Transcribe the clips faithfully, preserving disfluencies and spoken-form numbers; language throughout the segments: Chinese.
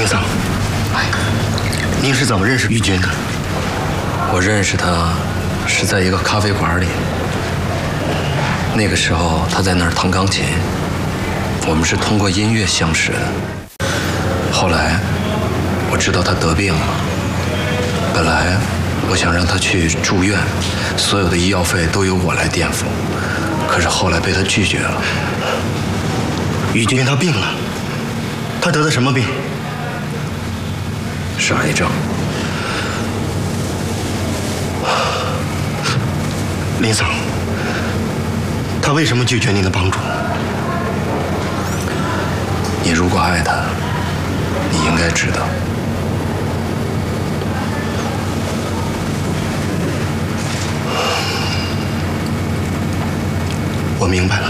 林桑，您是怎么认识玉君的？ 我认识他是在一个咖啡馆里，那个时候他在那儿弹钢琴，我们是通过音乐相识的。后来我知道他得病了，本来我想让他去住院，所有的医药费都由我来垫付，可是后来被他拒绝了。 玉君他病了，他得的什么病？ 是癌症。 林桑，他为什么拒绝您的帮助？ 你如果爱他，你应该知道。 我明白了，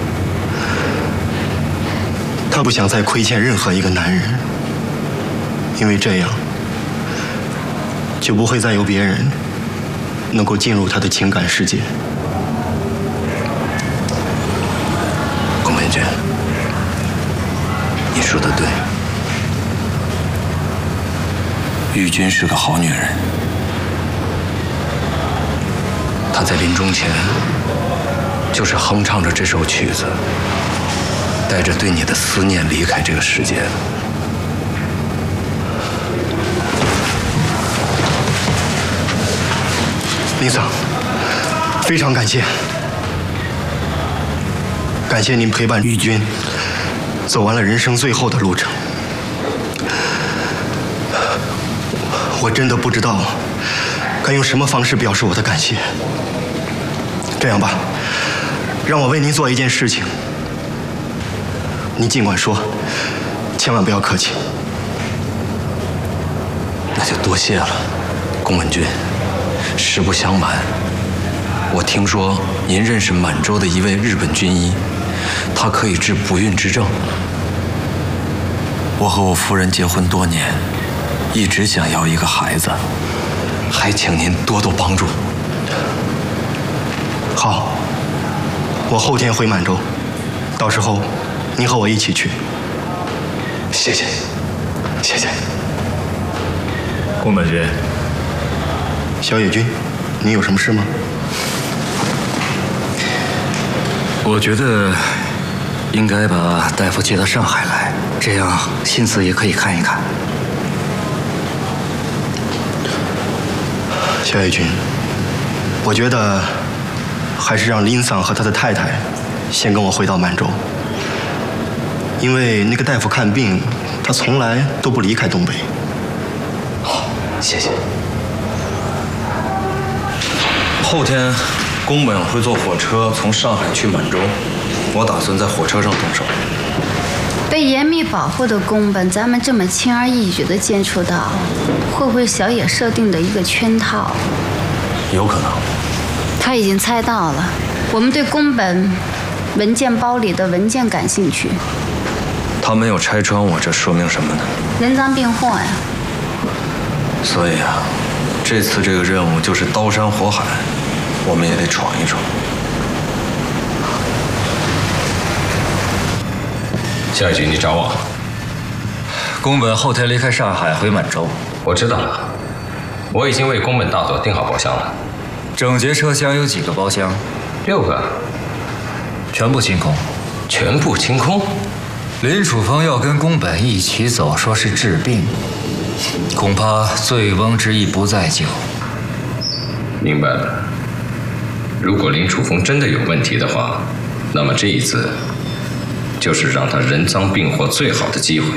他不想再亏欠任何一个男人，因为这样就不会再有别人能够进入他的情感世界。 龚美娟，你说的对，玉君是个好女人，她在临终前就是哼唱着这首曲子，带着对你的思念离开这个世界的。 林桑，非常感谢，感谢您陪伴玉君走完了人生最后的路程。我真的不知道该用什么方式表示我的感谢。这样吧，让我为您做一件事情，您尽管说，千万不要客气。 那就多谢了，龚文君。实不相瞒，我听说您认识满洲的一位日本军医，他可以治不孕之症。我和我夫人结婚多年，一直想要一个孩子，还请您多多帮助。 好，我后天回满洲，到时候您和我一起去。 谢谢，谢谢。 龚本君。 小野君，你有什么事吗？ 我觉得应该把大夫接到上海来，这样心思也可以看一看。 小野君，我觉得还是让林桑和他的太太先跟我回到满洲，因为那个大夫看病，他从来都不离开东北。 好，谢谢。 后天，宫本会坐火车从上海去满洲，我打算在火车上动手。 被严密保护的宫本，咱们这么轻而易举地接触到，会不会小野设定的一个圈套？ 有可能。 他已经猜到了，我们对宫本文件包里的文件感兴趣。 他没有拆穿我，这说明什么呢？ 人赃并获呀。 所以啊，这次这个任务就是刀山火海。我们也得闯一闯。 夏雨君，你找我？ 宫本后天离开上海回满洲。 我知道了，我已经为宫本大佐订好包厢了。 整节车厢有几个包厢？ 六个。 全部清空。 全部清空？ 林楚风要跟宫本一起走，说是治病，恐怕醉翁之意不在酒。 明白了。如果林楚风真的有问题的话，那么这一次就是让他人赃并获最好的机会。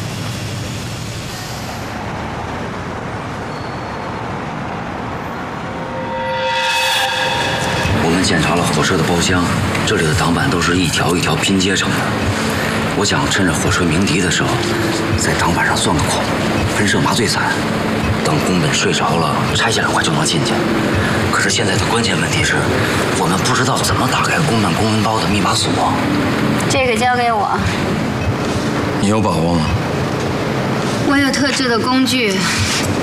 我们检查了火车的包厢，这里的挡板都是一条一条拼接成的。我想趁着火车鸣笛的时候，在挡板上钻个孔，喷射麻醉伞，等宫本睡着了，拆下两块就能进去。可是现在的关键问题是，我们不知道怎么打开宫本公文包的密码锁。 这个交给我。 你有把握吗？ 我有特制的工具，